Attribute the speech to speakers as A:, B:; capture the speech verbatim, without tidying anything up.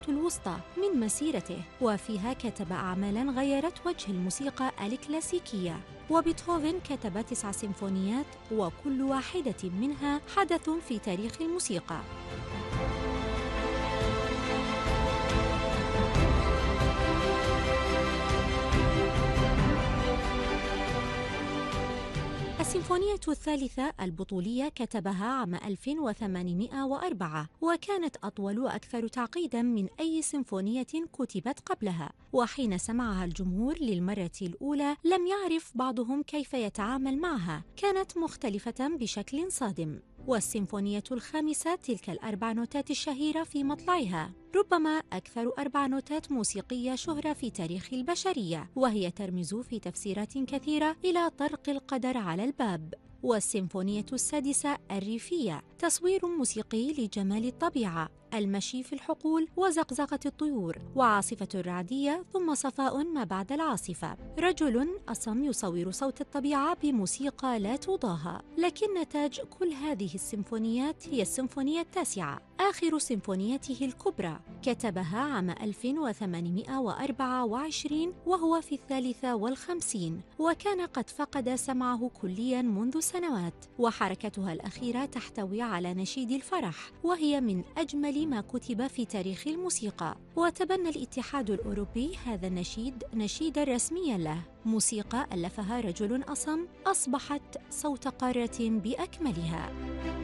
A: الوسطى من مسيرته، وفيها كتب أعمالاً غيرت وجه الموسيقى الكلاسيكية. وبيتهوفن كتب تسع سيمفونيات، وكل واحدة منها حدث في تاريخ الموسيقى. السيمفونية الثالثة البطولية كتبها عام ألف وثمانمائة وأربعة، وكانت أطول وأكثر تعقيداً من أي سيمفونية كتبت قبلها. وحين سمعها الجمهور للمرة الأولى لم يعرف بعضهم كيف يتعامل معها، كانت مختلفة بشكل صادم. والسيمفونية الخامسة تلك الأربع نوتات الشهيرة في مطلعها، ربما أكثر أربع نوتات موسيقية شهرة في تاريخ البشرية، وهي ترمز في تفسيرات كثيرة إلى طرق القدر على الباب. والسيمفونية السادسة الريفية، تصوير موسيقي لجمال الطبيعة، المشي في الحقول وزقزقة الطيور وعاصفة الرعدية، ثم صفاء ما بعد العاصفة. رجل أصم يصور صوت الطبيعة بموسيقى لا تضاهى. لكن نتاج كل هذه السيمفونيات هي السيمفونية التاسعة، آخر سيمفونياته الكبرى، كتبها عام ألف وثمانمائة وأربعة وعشرين وهو في الثالثة والخمسين، وكان قد فقد سمعه كلياً منذ سنوات. وحركتها الأخيرة تحتوي على نشيد الفرح، وهي من أجمل ما كتب في تاريخ الموسيقى. وتبنى الاتحاد الأوروبي هذا النشيد نشيداً رسمياً له. موسيقى ألفها رجل أصم أصبحت صوت قارة بأكملها.